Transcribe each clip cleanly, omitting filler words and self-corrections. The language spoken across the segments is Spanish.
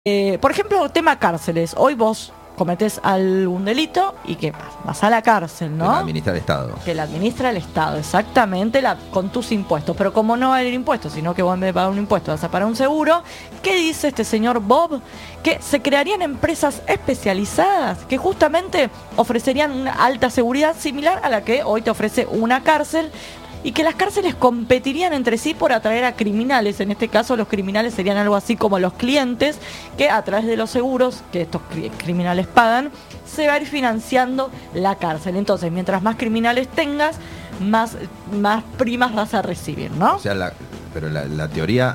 Por ejemplo, tema cárceles. Hoy vos cometés algún delito y ¿qué pasa? Vas a la cárcel, ¿no? Que la administra el Estado. Que la administra el Estado, exactamente, con tus impuestos. Pero como no va a haber impuestos, sino que vos en vez de pagar un impuesto vas a pagar un seguro, ¿qué dice este señor Bob? Que se crearían empresas especializadas que justamente ofrecerían una alta seguridad similar a la que hoy te ofrece una cárcel, y que las cárceles competirían entre sí por atraer a criminales. En este caso los criminales serían algo así como los clientes, que a través de los seguros que estos criminales pagan, se va a ir financiando la cárcel. Entonces, mientras más criminales tengas, más primas vas a recibir, ¿no? O sea, pero la teoría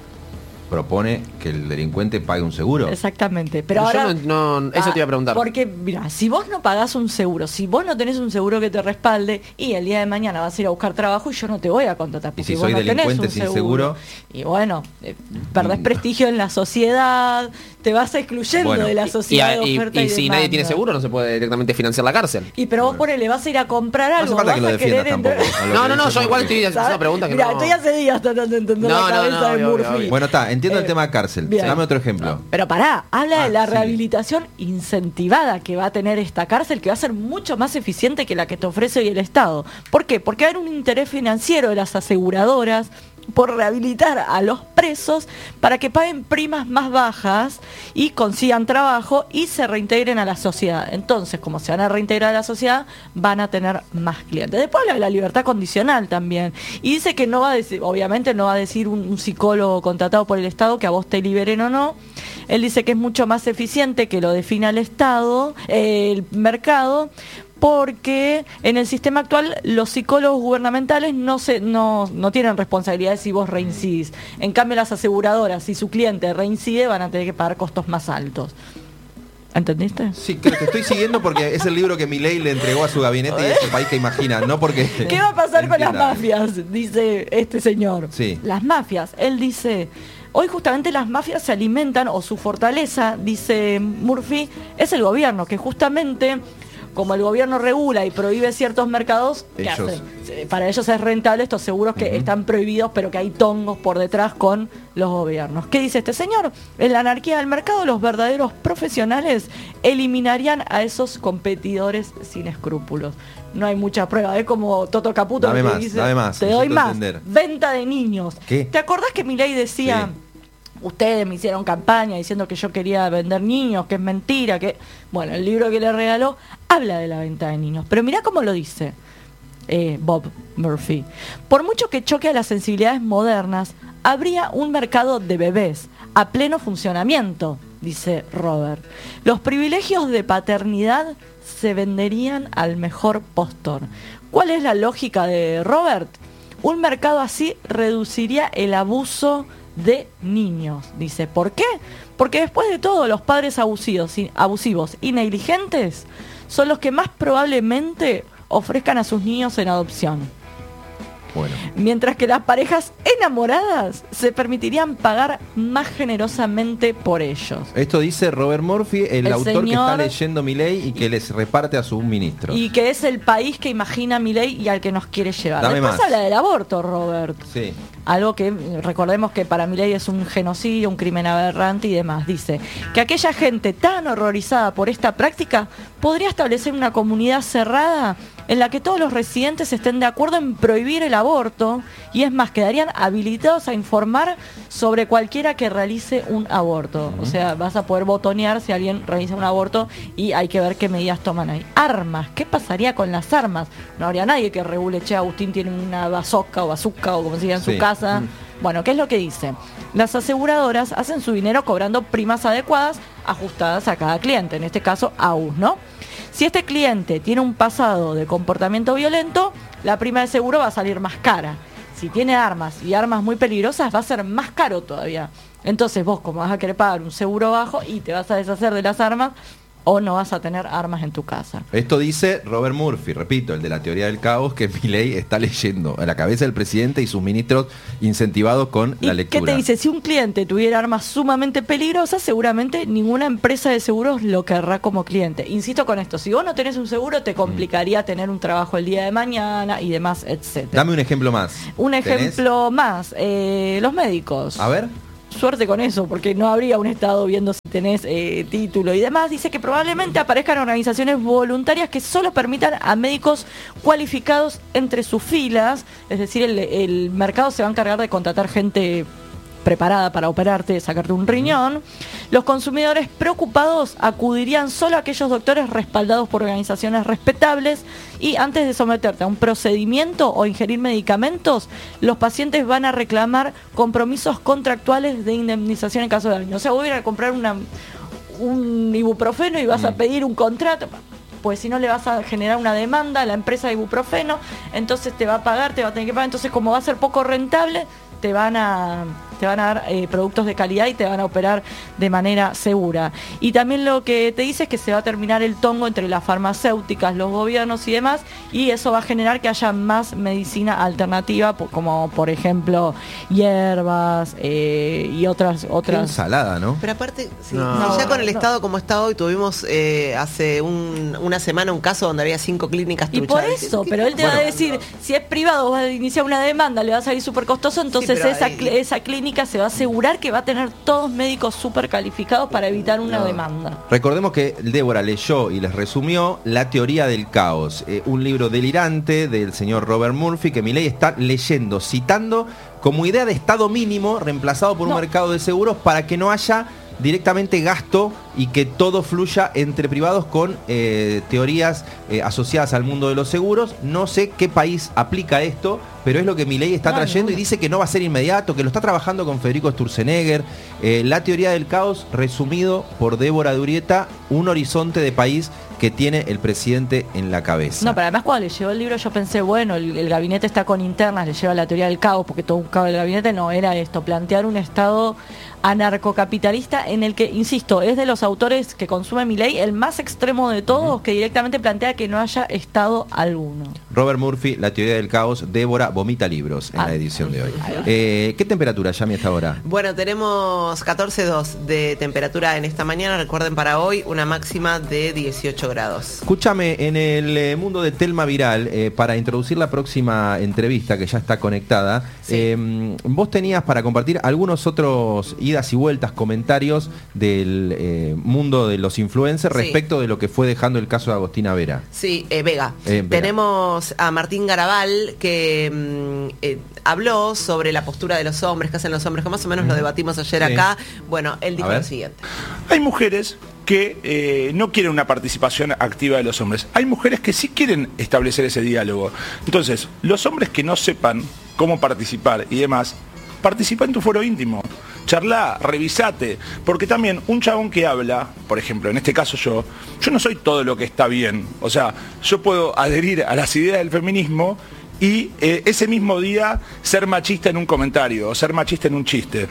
propone que el delincuente pague un seguro. Exactamente. Pero ahora, eso te iba a preguntar. Porque, mira, si vos no pagás un seguro, si vos no tenés un seguro que te respalde, y el día de mañana vas a ir a buscar trabajo y yo no te voy a contratar. Y si vos soy no delincuente tenés un sin seguro. Y bueno, perdés prestigio en la sociedad, te vas excluyendo de la sociedad. Y si nadie tiene seguro, no se puede directamente financiar la cárcel. Y pero vos ponele, vas a ir a comprar algo. No hace falta que lo defiendas tampoco. No, yo igual estoy haciendo una pregunta que Mira, estoy hace días tratando de entender la cabeza de Murphy. Bueno, entiendo el tema cárcel. Bien. Dame otro ejemplo. Pero habla de la rehabilitación incentivada que va a tener esta cárcel, que va a ser mucho más eficiente que la que te ofrece hoy el Estado. ¿Por qué? Porque va a haber un interés financiero de las aseguradoras por rehabilitar a los presos para que paguen primas más bajas y consigan trabajo y se reintegren a la sociedad. Entonces, como se van a reintegrar a la sociedad, van a tener más clientes. Después habla de la libertad condicional también. Y dice que no va a decir, obviamente no va a decir un psicólogo contratado por el Estado que a vos te liberen o no. Él dice que es mucho más eficiente que lo defina el Estado, el mercado, porque en el sistema actual los psicólogos gubernamentales no tienen responsabilidades si vos reincidís. En cambio, las aseguradoras, si su cliente reincide, van a tener que pagar costos más altos. ¿Entendiste? Sí, creo que estoy siguiendo porque es el libro que Milei le entregó a su gabinete y es el país que imagina, no porque... ¿Qué va a pasar con las mafias? Dice este señor. Sí. Las mafias, él dice... Hoy justamente las mafias se alimentan, o su fortaleza, dice Murphy, es el gobierno, que justamente... Como el gobierno regula y prohíbe ciertos mercados, ¿qué hacen? Para ellos es rentable estos seguros que están prohibidos, pero que hay tongos por detrás con los gobiernos. ¿Qué dice este señor? En la anarquía del mercado, los verdaderos profesionales eliminarían a esos competidores sin escrúpulos. No hay mucha prueba, es como Toto Caputo dame que más, dice, dame más, te doy más, entender. Venta de niños. ¿Qué? ¿Te acordás que Milei decía... Sí. Ustedes me hicieron campaña diciendo que yo quería vender niños, que es mentira, que... Bueno, el libro que le regaló habla de la venta de niños. Pero mirá cómo lo dice Bob Murphy. Por mucho que choque a las sensibilidades modernas, habría un mercado de bebés a pleno funcionamiento, dice Robert. Los privilegios de paternidad se venderían al mejor postor. ¿Cuál es la lógica de Robert? Un mercado así reduciría el abuso de niños, dice. ¿Por qué? Porque después de todo, los padres abusivos y negligentes son los que más probablemente ofrezcan a sus niños en adopción. Bueno. Mientras que las parejas enamoradas se permitirían pagar más generosamente por ellos. Esto dice Robert Murphy, el autor señor, que está leyendo Milei y que les reparte a sus ministros. Y que es el país que imagina Milei y al que nos quiere llevar. Dame Después más. habla del aborto, Robert. Sí. Algo que recordemos que para Milei es un genocidio, un crimen aberrante y demás. Dice que aquella gente tan horrorizada por esta práctica podría establecer una comunidad cerrada en la que todos los residentes estén de acuerdo en prohibir el aborto, y es más, quedarían habilitados a informar sobre cualquiera que realice un aborto. O sea, vas a poder botonear si alguien realiza un aborto y hay que ver qué medidas toman ahí. Armas, ¿qué pasaría con las armas? No habría nadie que regule, che, Agustín tiene una bazooka o como se diga en su casa. Bueno, ¿qué es lo que dice? Las aseguradoras hacen su dinero cobrando primas adecuadas, ajustadas a cada cliente, en este caso AUS, ¿no? Si este cliente tiene un pasado de comportamiento violento, la prima de seguro va a salir más cara. Si tiene armas y armas muy peligrosas, va a ser más caro todavía. Entonces vos, como vas a querer pagar un seguro bajo y te vas a deshacer de las armas, o no vas a tener armas en tu casa. Esto dice Robert Murphy, repito, el de la teoría del caos, que Milei está leyendo a la cabeza del presidente y sus ministros incentivados con la lectura. ¿Qué te dice? Si un cliente tuviera armas sumamente peligrosas, seguramente ninguna empresa de seguros lo querrá como cliente. Insisto con esto, si vos no tenés un seguro, te complicaría tener un trabajo el día de mañana y demás, etcétera. Dame un ejemplo más. Un ejemplo más, los médicos. A ver. suerte con eso, porque no habría un Estado viendo si tenés título y demás. Dice que probablemente aparezcan organizaciones voluntarias que solo permitan a médicos cualificados entre sus filas, es decir, el mercado se va a encargar de contratar gente preparada para operarte, sacarte un riñón. Los consumidores preocupados acudirían solo a aquellos doctores respaldados por organizaciones respetables, y antes de someterte a un procedimiento o ingerir medicamentos, los pacientes van a reclamar compromisos contractuales de indemnización en caso de daño. O sea, voy a ir a comprar un ibuprofeno y vas a pedir un contrato, pues si no le vas a generar una demanda a la empresa de ibuprofeno, entonces te va a pagar, te va a tener que pagar, entonces como va a ser poco rentable, te van a dar productos de calidad y te van a operar de manera segura. Y también lo que te dice es que se va a terminar el tongo entre las farmacéuticas, los gobiernos y demás, y eso va a generar que haya más medicina alternativa, como por ejemplo hierbas y otras. Qué ensalada, ¿no? Pero aparte, sí, No. ya con el Estado como está hoy, tuvimos hace una semana un caso donde había 5 clínicas y truchadas. por eso, pero él te va a decir, si es privado, vas a iniciar una demanda, le va a salir súper costoso, entonces pero esa clínica se va a asegurar que va a tener todos médicos súper calificados para evitar una demanda. Recordemos que Débora leyó y les resumió La teoría del caos, un libro delirante del señor Robert Murphy que Milei está leyendo, citando como idea de estado mínimo reemplazado por un mercado de seguros para que no haya directamente gasto y que todo fluya entre privados con teorías asociadas al mundo de los seguros. No sé qué país aplica esto, pero es lo que Milei está trayendo y dice que no va a ser inmediato, que lo está trabajando con Federico Sturzenegger. La teoría del caos, resumido por Débora Durieta, un horizonte de país que tiene el presidente en la cabeza. No, pero además cuando le llegó el libro yo pensé, bueno, el gabinete está con internas, le lleva la teoría del caos, porque todo buscaba el gabinete, no, era esto, plantear un Estado anarcocapitalista en el que, insisto, es de los autores que consume Milei el más extremo de todos, que directamente plantea que no haya Estado alguno. Robert Murphy, La teoría del caos. Débora vomita libros en la edición de hoy. ¿Qué temperatura, Yami, hasta ahora? Bueno, tenemos 14,2 de temperatura en esta mañana. Recuerden, para hoy una máxima de 18 grados. Escúchame, en el mundo de Telma Viral, para introducir la próxima entrevista que ya está conectada, vos tenías para compartir algunos otros idas y vueltas, comentarios del mundo de los influencers respecto de lo que fue dejando el caso de Agostina Vera. Sí, Vega. Vega. Tenemos a Martín Garabal que habló sobre la postura de los hombres, que hacen los hombres, que más o menos lo debatimos ayer acá. Bueno, él dijo lo siguiente. Hay mujeres que no quieren una participación activa de los hombres. Hay mujeres que sí quieren establecer ese diálogo. Entonces, los hombres que no sepan cómo participar y demás, participa en tu foro íntimo. Charlá, revisate, porque también un chabón que habla, por ejemplo, en este caso yo no soy todo lo que está bien. O sea, yo puedo adherir a las ideas del feminismo y ese mismo día ser machista en un comentario o ser machista en un chiste.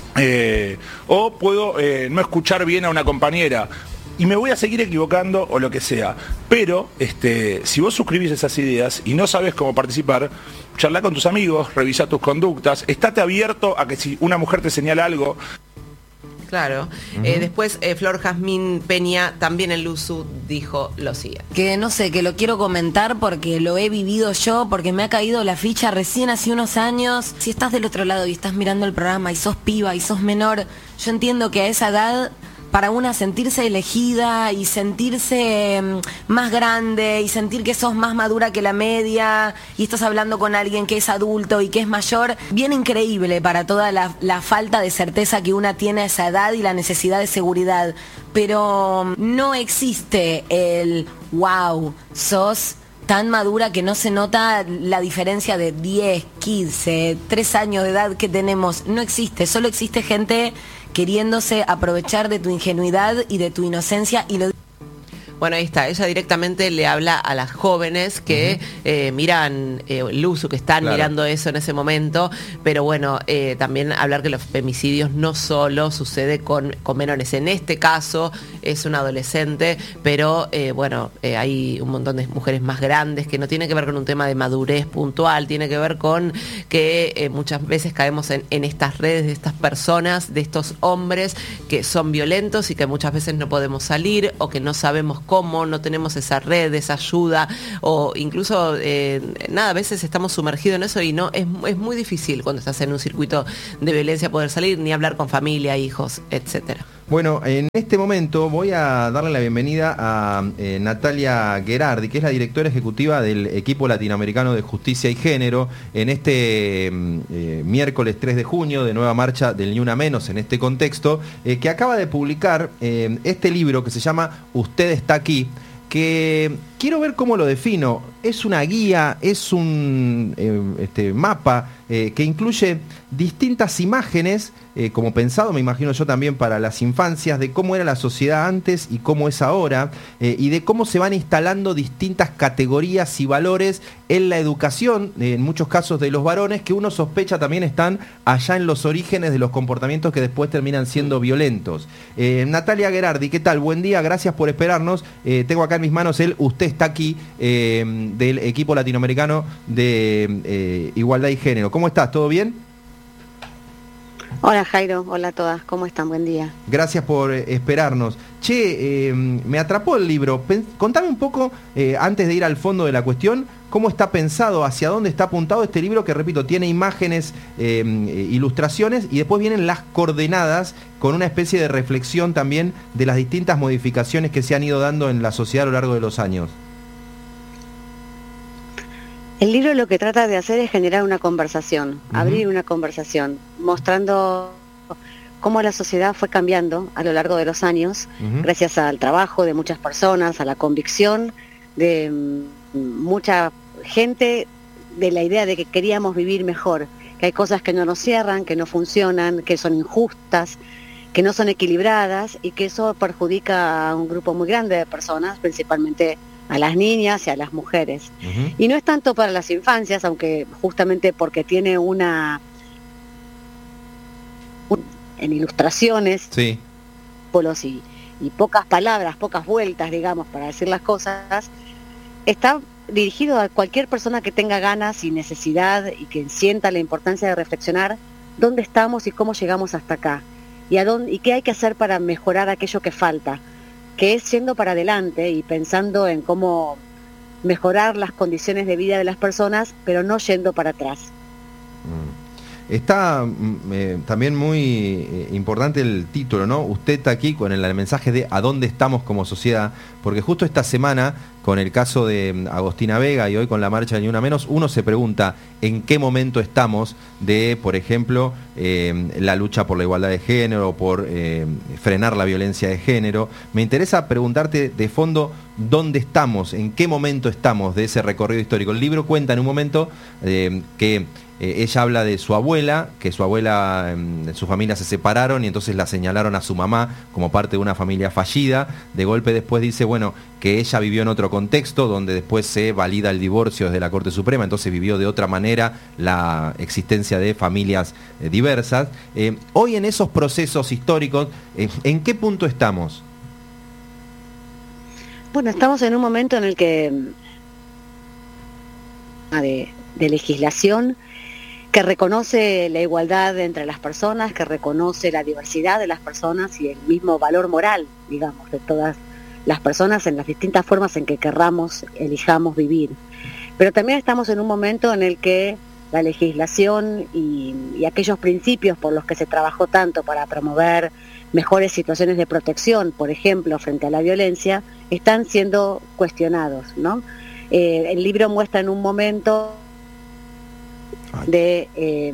O puedo no escuchar bien a una compañera y me voy a seguir equivocando o lo que sea. Pero si vos suscribís esas ideas y no sabes cómo participar, charlá con tus amigos, revisa tus conductas, estate abierto a que si una mujer te señala algo. Claro. Después Flor Jazmín Peña, también en Luzu, dijo lo siguiente. Que no sé, que lo quiero comentar porque lo he vivido yo, porque me ha caído la ficha recién hace unos años. Si estás del otro lado y estás mirando el programa y sos piba y sos menor, yo entiendo que a esa edad, para una sentirse elegida y sentirse más grande y sentir que sos más madura que la media y estás hablando con alguien que es adulto y que es mayor, bien increíble para toda la falta de certeza que una tiene a esa edad y la necesidad de seguridad. Pero no existe el wow, sos tan madura que no se nota la diferencia de 10, 15, 3 años de edad que tenemos. No existe, solo existe gente queriéndose aprovechar de tu ingenuidad y de tu inocencia y lo... Bueno, ahí está, ella directamente le habla a las jóvenes que miran Luzu, que están mirando eso en ese momento, pero bueno, también hablar que los femicidios no solo sucede con menores. En este caso es un adolescente, pero bueno, hay un montón de mujeres más grandes que no tiene que ver con un tema de madurez puntual, tiene que ver con que muchas veces caemos en estas redes de estas personas, de estos hombres que son violentos y que muchas veces no podemos salir o que no sabemos cómo, no tenemos esa red, esa ayuda, o incluso, a veces estamos sumergidos en eso y no es muy difícil cuando estás en un circuito de violencia poder salir, ni hablar con familia, hijos, etcétera. Bueno, en este momento voy a darle la bienvenida a Natalia Gherardi, que es la directora ejecutiva del Equipo Latinoamericano de Justicia y Género, en este miércoles 3 de junio, de nueva marcha del Ni Una Menos en este contexto, que acaba de publicar este libro que se llama Usted está aquí, que quiero ver cómo lo defino. Es una guía, es un mapa que incluye distintas imágenes, como pensado, me imagino yo también para las infancias, de cómo era la sociedad antes y cómo es ahora, y de cómo se van instalando distintas categorías y valores en la educación, en muchos casos de los varones, que uno sospecha también están allá en los orígenes de los comportamientos que después terminan siendo violentos. Natalia Gherardi, ¿qué tal? Buen día, gracias por esperarnos. Tengo acá en mis manos el Usted está aquí, del Equipo Latinoamericano de Igualdad y Género. ¿Cómo estás? ¿Todo bien? Hola Jairo, hola a todas, ¿cómo están? Buen día. Gracias por esperarnos. Che, me atrapó el libro. Contame un poco, antes de ir al fondo de la cuestión, cómo está pensado, hacia dónde está apuntado este libro, que repito, tiene imágenes, ilustraciones, y después vienen las coordenadas con una especie de reflexión también de las distintas modificaciones que se han ido dando en la sociedad a lo largo de los años. El libro lo que trata de hacer es generar una conversación, abrir una conversación, mostrando cómo la sociedad fue cambiando a lo largo de los años, gracias al trabajo de muchas personas, a la convicción de mucha gente, de la idea de que queríamos vivir mejor, que hay cosas que no nos cierran, que no funcionan, que son injustas, que no son equilibradas, y que eso perjudica a un grupo muy grande de personas, principalmente a las niñas y a las mujeres. Y no es tanto para las infancias, aunque justamente porque tiene en ilustraciones, sí, y pocas palabras, pocas vueltas, digamos, para decir las cosas, está dirigido a cualquier persona que tenga ganas y necesidad y que sienta la importancia de reflexionar dónde estamos y cómo llegamos hasta acá, y qué hay que hacer para mejorar aquello que falta, que es yendo para adelante y pensando en cómo mejorar las condiciones de vida de las personas, pero no yendo para atrás. Está también muy importante el título, ¿no? Usted está aquí con el mensaje de a dónde estamos como sociedad, porque justo esta semana, con el caso de Agostina Vega y hoy con la marcha de Ni Una Menos, uno se pregunta en qué momento estamos de, por ejemplo, la lucha por la igualdad de género, por frenar la violencia de género. Me interesa preguntarte de fondo dónde estamos, en qué momento estamos de ese recorrido histórico. El libro cuenta en un momento que ella habla de su abuela, que su abuela, su familia se separaron y entonces la señalaron a su mamá como parte de una familia fallida. De golpe después dice, bueno, que ella vivió en otro contexto, donde después se valida el divorcio desde la Corte Suprema, entonces vivió de otra manera la existencia de familias diversas. Hoy en esos procesos históricos, ¿en qué punto estamos? Bueno, estamos en un momento en el que de legislación que reconoce la igualdad entre las personas, que reconoce la diversidad de las personas y el mismo valor moral, digamos, de todas las personas en las distintas formas en que querramos, elijamos vivir. Pero también estamos en un momento en el que la legislación y aquellos principios por los que se trabajó tanto para promover mejores situaciones de protección, por ejemplo, frente a la violencia, están siendo cuestionados, ¿no? El libro muestra en un momento de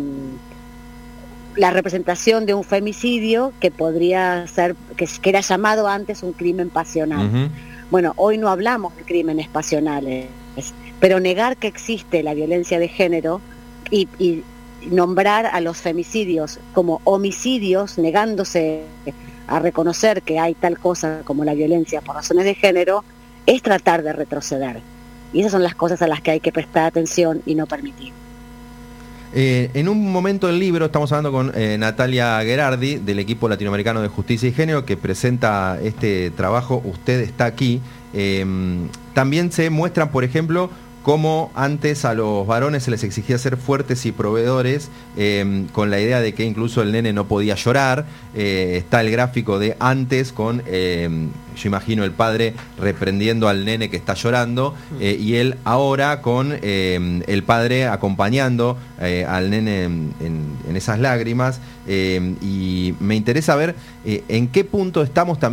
la representación de un femicidio que podría ser, que era llamado antes un crimen pasional. Bueno, hoy no hablamos de crímenes pasionales, pero negar que existe la violencia de género y nombrar a los femicidios como homicidios, negándose a reconocer que hay tal cosa como la violencia por razones de género, es tratar de retroceder. Y esas son las cosas a las que hay que prestar atención y no permitir. En un momento del libro estamos hablando con Natalia Gherardi del Equipo Latinoamericano de Justicia y Género, que presenta este trabajo Usted está aquí. También se muestran, por ejemplo, cómo antes a los varones se les exigía ser fuertes y proveedores, con la idea de que incluso el nene no podía llorar. Está el gráfico de antes con, yo imagino, el padre reprendiendo al nene que está llorando, y él ahora con el padre acompañando al nene en esas lágrimas. Y me interesa ver en qué punto estamos también